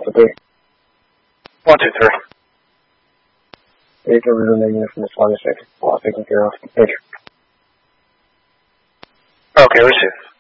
Alpha 3. 1, 2, 3. Take over the negative from the sluggish second. All taken care of. Thank you. Okay, receive.